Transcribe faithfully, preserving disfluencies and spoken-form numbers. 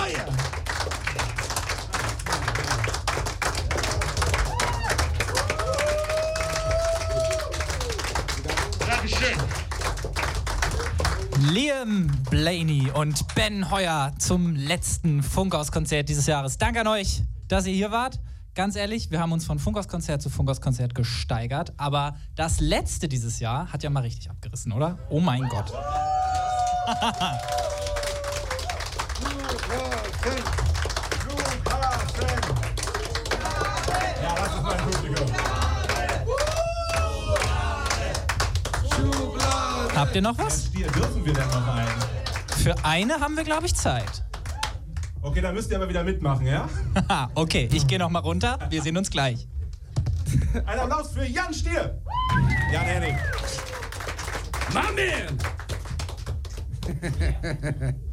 Feier. Dankeschön. Liam Blaney und Ben Heuer zum letzten Funkhaus-Konzert dieses Jahres. Danke an euch, dass ihr hier wart. Ganz ehrlich, wir haben uns von Funkhaus-Konzert zu Funkhaus-Konzert gesteigert, aber das letzte dieses Jahr hat ja mal richtig abgerissen, oder? Oh mein Gott. Ja, das ist mein Publikum. Habt ihr noch was? Stier, dürfen wir denn noch einen? Für eine haben wir, glaube ich, Zeit. Okay, dann müsst ihr aber wieder mitmachen, ja? Okay, ich gehe noch mal runter. Wir sehen uns gleich. Ein Applaus für Jan Stier. Jan Henning. My man.